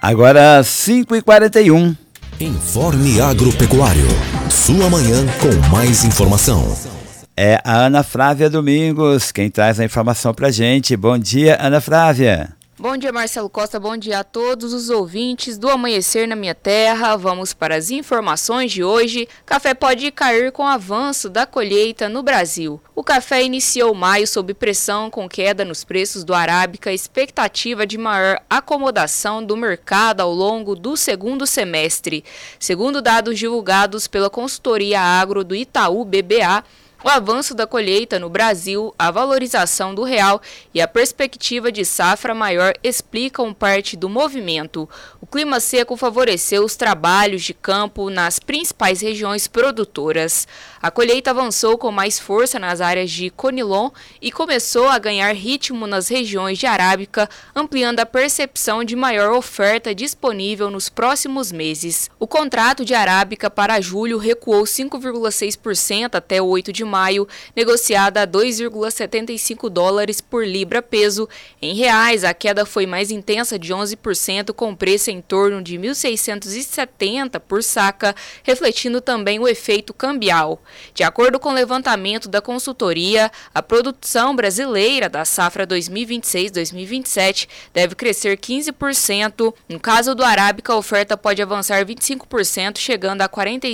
Agora 5h41. Informe Agropecuário. Sua manhã com mais informação. É a Ana Flávia Domingos quem traz a informação pra gente. Bom dia, Ana Flávia. Bom dia, Marcelo Costa. Bom dia a todos os ouvintes do Amanhecer na Minha Terra. Vamos para as informações de hoje. Café pode cair com o avanço da colheita no Brasil. O café iniciou maio sob pressão com queda nos preços do arábica, expectativa de maior acomodação do mercado ao longo do segundo semestre. Segundo dados divulgados pela consultoria agro do Itaú BBA, o avanço da colheita no Brasil, a valorização do real e a perspectiva de safra maior explicam parte do movimento. O clima seco favoreceu os trabalhos de campo nas principais regiões produtoras. A colheita avançou com mais força nas áreas de Conilon e começou a ganhar ritmo nas regiões de arábica, ampliando a percepção de maior oferta disponível nos próximos meses. O contrato de arábica para julho recuou 5,6% até 8 de maio, negociada a $2,75 por libra peso. Em reais, a queda foi mais intensa de 11%, com preço em torno de 1.670 por saca, refletindo também o efeito cambial. De acordo com o levantamento da consultoria, a produção brasileira da safra 2026-2027 deve crescer 15%. No caso do arábica, a oferta pode avançar 25%, chegando a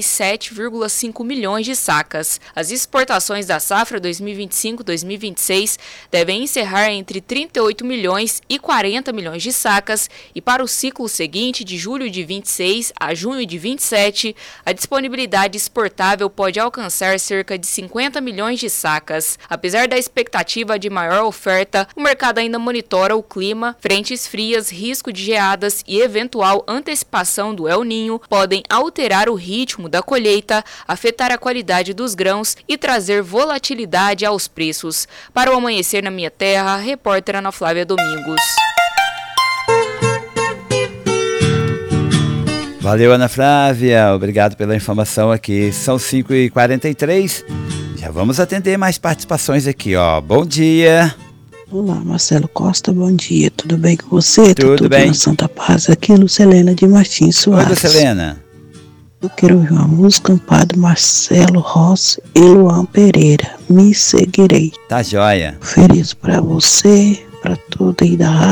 47,5 milhões de sacas. As exportações da safra 2025-2026 devem encerrar entre 38 milhões e 40 milhões de sacas, e para o ciclo seguinte, de julho de 26 a junho de 27, a disponibilidade exportável pode alcançar cerca de 50 milhões de sacas. Apesar da expectativa de maior oferta, o mercado ainda monitora o clima, frentes frias, risco de geadas e eventual antecipação do El Niño podem alterar o ritmo da colheita, afetar a qualidade dos grãos e trazer volatilidade aos preços. Para o Amanhecer na Minha Terra, repórter Ana Flávia Domingos. Valeu, Ana Flávia. Obrigado pela informação aqui. São 5h43. Já vamos atender mais participações aqui, ó. Bom dia. Olá, Marcelo Costa, bom dia. Tudo bem com você? Tudo bem. Na Santa Paz, aqui é Lucelena de Martins Soares. Oi, Lucelena. Eu quero ouvir uma música, um padre Marcelo Rossi e Luan Pereira. Me seguirei. Tá joia. Feliz pra você, pra tudo aí da rádio.